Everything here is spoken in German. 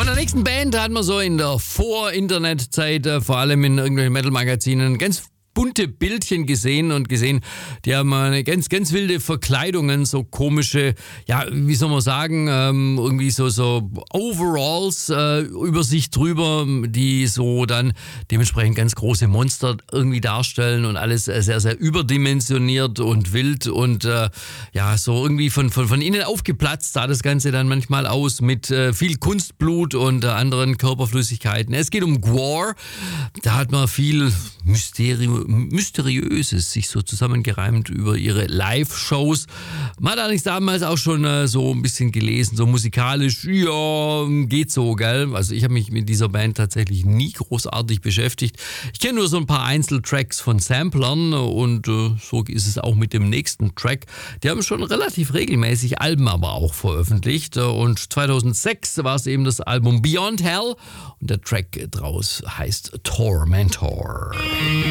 der nächsten Band hat man so in der Vor-Internet-Zeit, vor allem in irgendwelchen Metal-Magazinen, ganz bunte Bildchen gesehen, die haben eine ganz wilde Verkleidungen, so komische, ja, wie soll man sagen, irgendwie so Overalls über sich drüber, die so dann dementsprechend ganz große Monster irgendwie darstellen und alles sehr, sehr überdimensioniert und wild und ja, so irgendwie von innen aufgeplatzt sah das Ganze dann manchmal aus mit viel Kunstblut und anderen Körperflüssigkeiten. Es geht um Gwar, da hat man viel Mysteriöses sich so zusammengereimt über ihre Live-Shows. Man hat allerdings damals auch schon so ein bisschen gelesen, so musikalisch, ja, geht so, gell? Also ich habe mich mit dieser Band tatsächlich nie großartig beschäftigt. Ich kenne nur so ein paar Einzeltracks von Samplern und so ist es auch mit dem nächsten Track. Die haben schon relativ regelmäßig Alben aber auch veröffentlicht und 2006 war es eben das Album Beyond Hell und der Track draus heißt Tormentor.